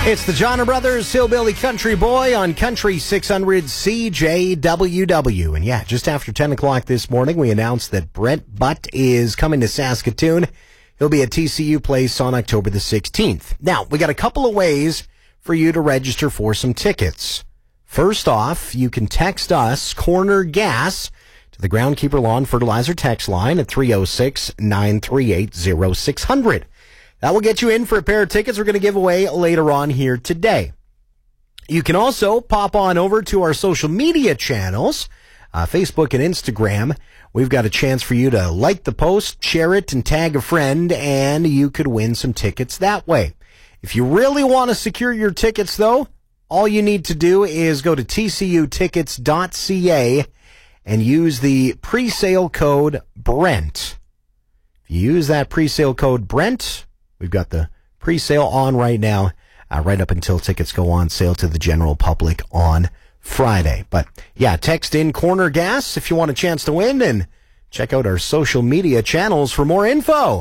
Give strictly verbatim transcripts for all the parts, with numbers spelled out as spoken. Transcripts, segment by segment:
It's the Johnner Brothers Hillbilly Country Boy on Country six hundred C J W W. And yeah, just after ten o'clock this morning, we announced that Brent Butt is coming to Saskatoon. He'll be at T C U Place on October the sixteenth. Now, we got a couple of ways for you to register for some tickets. First off, you can text us, Corner Gas, to the Groundkeeper Lawn Fertilizer text line at three oh six, nine three eight, oh six hundred. That will get you in for a pair of tickets we're going to give away later on here today. You can also pop on over to our social media channels, uh, Facebook and Instagram. We've got a chance for you to like the post, share it, and tag a friend, and you could win some tickets that way. If you really want to secure your tickets, though, all you need to do is go to T C U tickets dot C A and use the pre-sale code Brent. If you use that pre-sale code Brent, we've got the pre-sale on right now, uh, right up until tickets go on sale to the general public on Friday. But yeah, text in Corner Gas if you want a chance to win, and check out our social media channels for more info.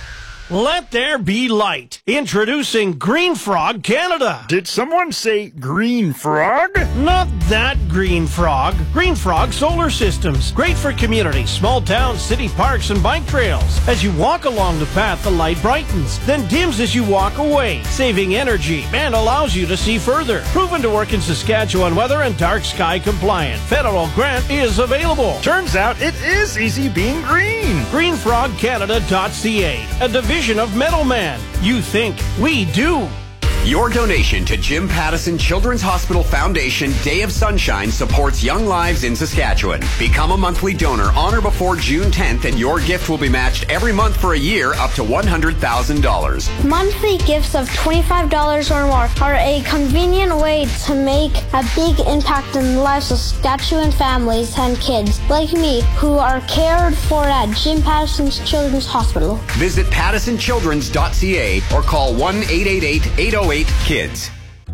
Let there be light. Introducing Green Frog Canada. Did someone say Green Frog? Not that Green Frog. Green Frog Solar Systems. Great for communities, small towns, city parks, and bike trails. As you walk along the path, the light brightens, then dims as you walk away, saving energy and allows you to see further. Proven to work in Saskatchewan weather and dark sky compliant. Federal grant is available. Turns out it is easy being green. green frog canada dot C A, a division of Metal Man. You think, we do. Your donation to Jim Pattison Children's Hospital Foundation Day of Sunshine supports young lives in Saskatchewan. Become a monthly donor on or before June tenth, and your gift will be matched every month for a year up to one hundred thousand dollars. Monthly gifts of twenty-five dollars or more are a convenient way to make a big impact in the lives of Saskatchewan families and kids like me who are cared for at Jim Pattison's Children's Hospital. Visit pattison children's dot C A or call one eight eight eight, eight oh eight, KIDS.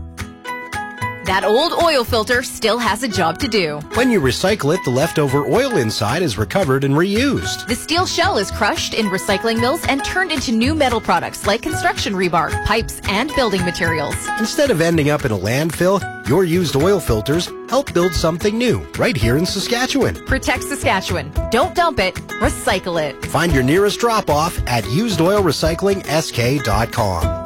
That old oil filter still has a job to do. When you recycle it, the leftover oil inside is recovered and reused. The steel shell is crushed in recycling mills and turned into new metal products like construction rebar, pipes, and building materials. Instead of ending up in a landfill, your used oil filters help build something new right here in Saskatchewan. Protect Saskatchewan. Don't dump it. Recycle it. Find your nearest drop-off at used oil recycling S K dot com.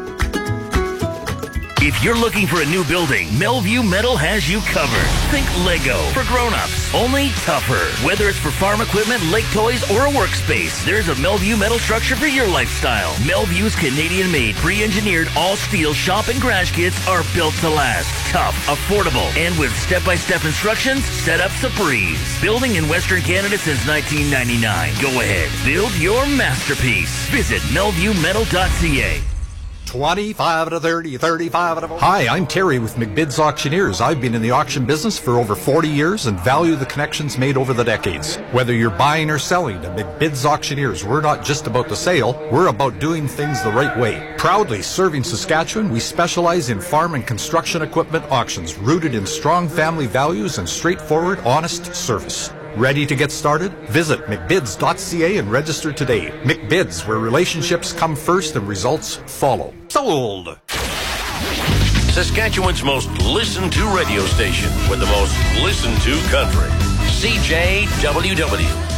If you're looking for a new building, Melview Metal has you covered. Think Lego for grown-ups, only tougher. Whether it's for farm equipment, lake toys, or a workspace, there's a Melview Metal structure for your lifestyle. Melview's Canadian-made, pre-engineered, all-steel shop and garage kits are built to last. Tough, affordable, and with step-by-step instructions, setup's a breeze. Building in Western Canada since nineteen ninety-nine. Go ahead, build your masterpiece. Visit melview metal dot C A. twenty-five to thirty, thirty-five to forty. Hi, I'm Terry with McBid's Auctioneers. I've been in the auction business for over forty years and value the connections made over the decades. Whether you're buying or selling, at McBid's Auctioneers, we're not just about the sale, we're about doing things the right way. Proudly serving Saskatchewan, we specialize in farm and construction equipment auctions rooted in strong family values and straightforward, honest service. Ready to get started? Visit McBids dot C A and register today. McBids, where relationships come first and results follow. Sold! Saskatchewan's most listened to radio station with the most listened to country. C J W W.